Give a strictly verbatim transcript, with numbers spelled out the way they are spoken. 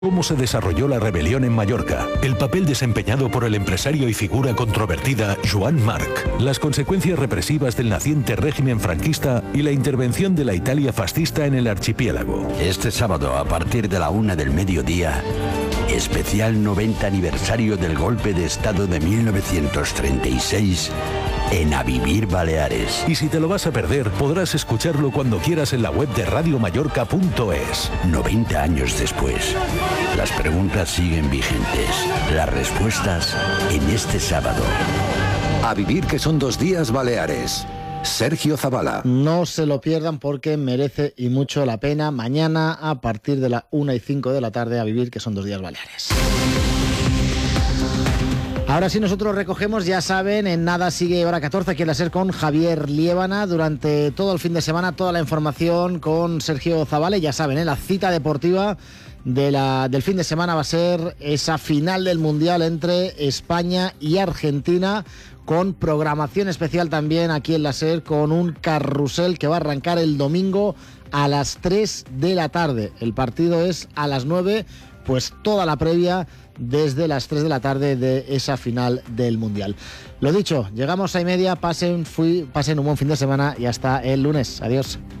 Cómo se desarrolló la rebelión en Mallorca, el papel desempeñado por el empresario y figura controvertida Joan Marc, las consecuencias represivas del naciente régimen franquista y la intervención de la Italia fascista en el archipiélago. Este sábado, a partir de la una del mediodía, especial noventa aniversario del golpe de Estado de mil novecientos treinta y seis en A Vivir Baleares. Y si te lo vas a perder, podrás escucharlo cuando quieras en la web de radio mallorca punto es. noventa años después, las preguntas siguen vigentes. Las respuestas en este sábado. A Vivir, que son dos días Baleares. Sergio Zavala. No se lo pierdan porque merece y mucho la pena. Mañana a partir de la una y cinco de la tarde, A Vivir, que son dos días Baleares. Ahora sí, nosotros recogemos, ya saben, en nada sigue hora catorce, aquí en la SER con Javier Liébana. Durante todo el fin de semana, toda la información con Sergio Zavala. Ya saben, ¿eh? La cita deportiva de la, del fin de semana va a ser esa final del Mundial entre España y Argentina, con programación especial también aquí en la SER, con un carrusel que va a arrancar el domingo a las tres de la tarde. El partido es a las nueve, pues toda la previa desde las tres de la tarde de esa final del Mundial. Lo dicho, llegamos a y media, pasen, fui, pasen un buen fin de semana y hasta el lunes. Adiós.